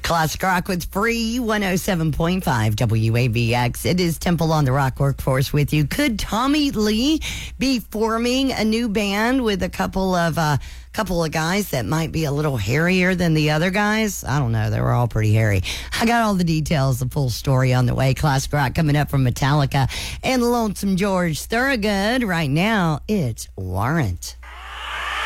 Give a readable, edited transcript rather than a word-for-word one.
Classic Rock with Free 107.5 WABX. It is Temple on the Rock Workforce with you. Could Tommy Lee be forming a new band with a couple of guys that might be a little hairier than the other guys? I don't know. They were all pretty hairy. I got all the details, the full story on the way. Classic Rock coming up from Metallica and Lonesome George Thorogood. Right now, it's Warrant.